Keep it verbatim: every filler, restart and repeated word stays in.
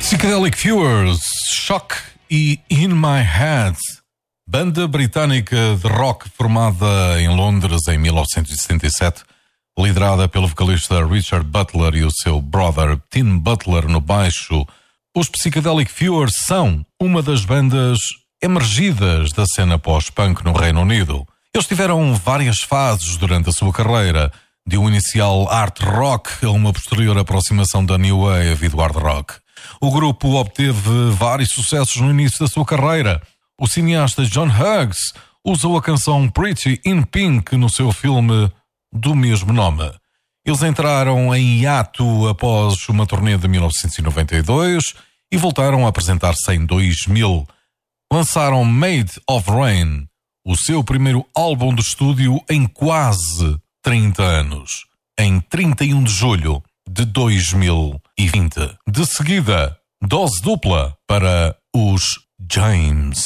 Psychedelic Furs, Shock e In My Head, banda britânica de rock formada em Londres em mil novecentos e setenta e sete, liderada pelo vocalista Richard Butler e o seu brother Tim Butler no baixo. Os Psychedelic Furs são uma das bandas emergidas da cena pós-punk no Reino Unido. Eles tiveram várias fases durante a sua carreira, de um inicial art rock a uma posterior aproximação da new wave e do hard rock. O grupo obteve vários sucessos no início da sua carreira. O cineasta John Hughes usou a canção Pretty in Pink no seu filme do mesmo nome. Eles entraram em hiato após uma turnê de mil novecentos e noventa e dois e voltaram a apresentar-se em dois mil. Lançaram Made of Rain, o seu primeiro álbum de estúdio em quase trinta anos, em trinta e um de julho de dois mil e vinte. De seguida, dose dupla para os James.